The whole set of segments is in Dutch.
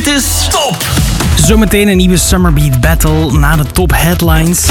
Dit is Top! Zometeen een nieuwe Summerbeat Battle na de top headlines.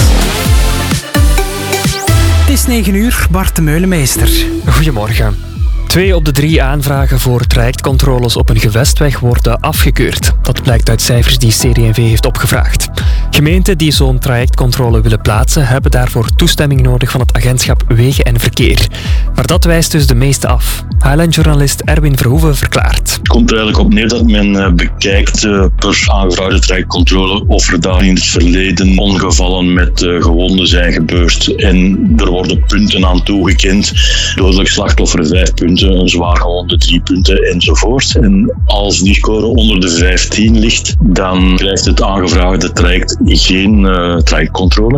Het is 9 uur, Bart de Meulemeester. Goedemorgen. 2 op de 3 aanvragen voor trajectcontroles op een gewestweg worden afgekeurd. Dat blijkt uit cijfers die CD&V heeft opgevraagd. Gemeenten die zo'n trajectcontrole willen plaatsen, hebben daarvoor toestemming nodig van het agentschap Wegen en Verkeer. Maar dat wijst dus de meeste af. Highline-journalist Erwin Verhoeven verklaart. Het komt er eigenlijk op neer dat men bekijkt per aangevraagde trajectcontrole of er daar in het verleden ongevallen met gewonden zijn gebeurd. En er worden punten aan toegekend. Dodelijk slachtoffer 5 punten, een zwaar gewonde 3 punten enzovoort. En als die score onder de 15 ligt, dan krijgt het aangevraagde traject geen trajectcontrole.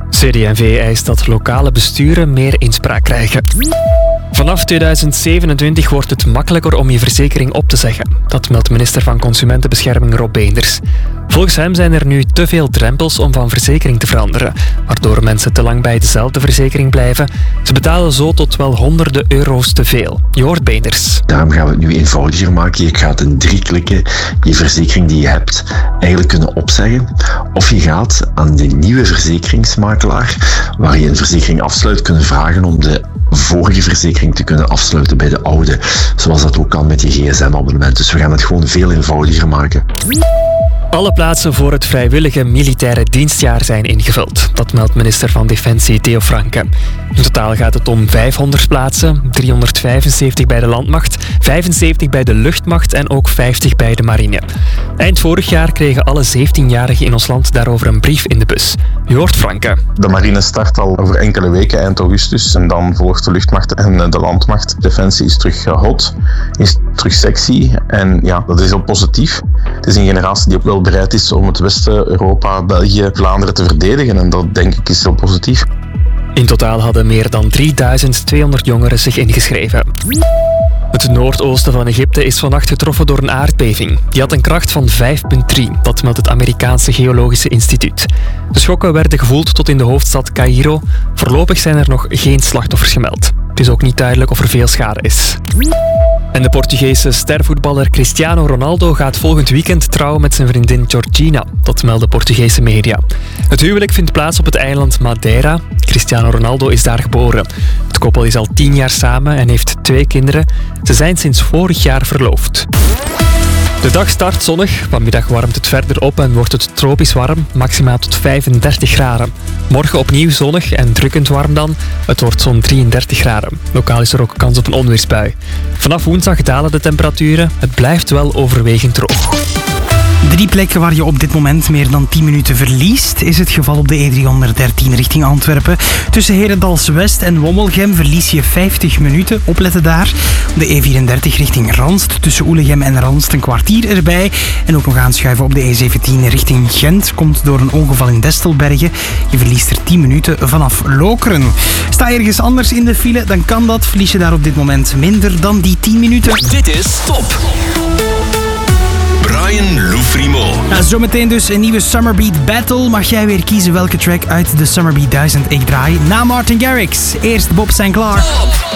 CD&V eist dat lokale besturen meer inspraak krijgen. Vanaf 2027 wordt het makkelijker om je verzekering op te zeggen. Dat meldt minister van Consumentenbescherming Rob Beenders. Volgens hem zijn er nu te veel drempels om van verzekering te veranderen, waardoor mensen te lang bij dezelfde verzekering blijven. Ze betalen zo tot wel honderden euro's te veel. Je hoort Beenders. Daarom gaan we het nu eenvoudiger maken. Je gaat in 3 klikken je verzekering die je hebt eigenlijk kunnen opzeggen. Of je gaat aan de nieuwe verzekeringsmakelaar, waar je een verzekering afsluit, kunnen vragen om de vorige verzekering te kunnen afsluiten bij de oude. Zoals dat ook kan met je gsm-abonnement. Dus we gaan het gewoon veel eenvoudiger maken. Alle plaatsen voor het vrijwillige militaire dienstjaar zijn ingevuld. Dat meldt minister van Defensie Theo Franke. In totaal gaat het om 500 plaatsen, 375 bij de landmacht, 75 bij de luchtmacht en ook 50 bij de marine. Eind vorig jaar kregen alle 17-jarigen in ons land daarover een brief in de bus. Je hoort Franke. De marine start al over enkele weken, eind augustus. En dan volgt de luchtmacht en de landmacht. Defensie is terug hot, is terug sexy. En ja, dat is heel positief. Het is een generatie die ook wel bereid is om het Westen, Europa, België, Vlaanderen te verdedigen. En dat denk ik is heel positief. In totaal hadden meer dan 3200 jongeren zich ingeschreven. Het noordoosten van Egypte is vannacht getroffen door een aardbeving. Die had een kracht van 5,3, dat meldt het Amerikaanse Geologische Instituut. De schokken werden gevoeld tot in de hoofdstad Caïro. Voorlopig zijn er nog geen slachtoffers gemeld. Het is ook niet duidelijk of er veel schade is. En de Portugese stervoetballer Cristiano Ronaldo gaat volgend weekend trouwen met zijn vriendin Georgina. Dat melden Portugese media. Het huwelijk vindt plaats op het eiland Madeira. Cristiano Ronaldo is daar geboren. Het koppel is al 10 jaar samen en heeft 2 kinderen. Ze zijn sinds vorig jaar verloofd. De dag start zonnig, vanmiddag warmt het verder op en wordt het tropisch warm, maximaal tot 35 graden. Morgen opnieuw zonnig en drukkend warm dan, het wordt zo'n 33 graden. Lokaal is er ook kans op een onweersbui. Vanaf woensdag dalen de temperaturen, het blijft wel overwegend droog. 3 plekken waar je op dit moment meer dan 10 minuten verliest, is het geval op de E313 richting Antwerpen. Tussen Herendals-West en Wommelgem verlies je 50 minuten. Opletten daar. Op de E34 richting Ranst, tussen Oelegem en Ranst een kwartier erbij. En ook nog aanschuiven op de E17 richting Gent. Komt door een ongeval in Destelbergen. Je verliest er 10 minuten vanaf Lokeren. Sta je ergens anders in de file, dan kan dat. Verlies je daar op dit moment minder dan die 10 minuten. Dit is Top! Brian Loufrimo. Zometeen dus een nieuwe Summerbeat Battle. Mag jij weer kiezen welke track uit de Summerbeat 1000 ik draai? Na Martin Garrix. Eerst Bob Sinclair.